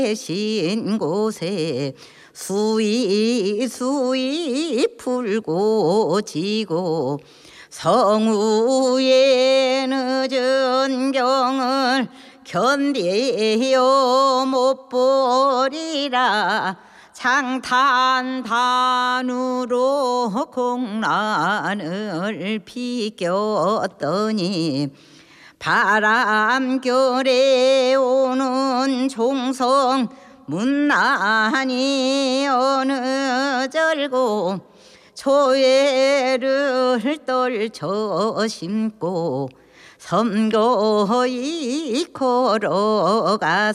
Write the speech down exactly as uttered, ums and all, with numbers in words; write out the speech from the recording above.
계신 곳에 수위 수위 풀고 지고 성우의 늦은 경을 견디어 못 보리라. 장탄단으로 공란을 비겼더니 바람결에 오는 종성 문난이 어느 절고 초예를 떨쳐 심고 섬거이 걸어가